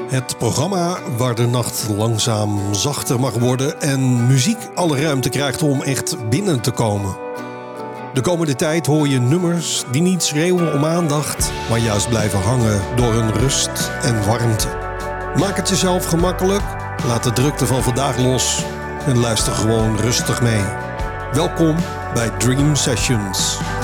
Het programma waar de nacht langzaam zachter mag worden en muziek alle ruimte krijgt om echt binnen te komen. De komende tijd hoor je nummers die niet schreeuwen om aandacht, maar juist blijven hangen door hun rust en warmte. Maak het jezelf gemakkelijk, laat de drukte van vandaag los en luister gewoon rustig mee. Welkom bij Dream Sessions.